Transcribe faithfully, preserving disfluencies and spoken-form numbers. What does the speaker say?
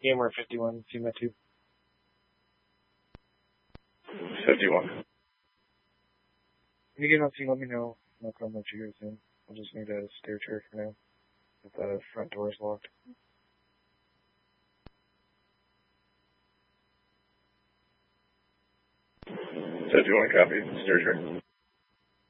Gamer fifty-one, C M A two. fifty-one. When you get on scene, let me know. I'll come let you guys in. I'll just need a stair chair for now. If the front door is locked. fifty-one, copy. Stair chair.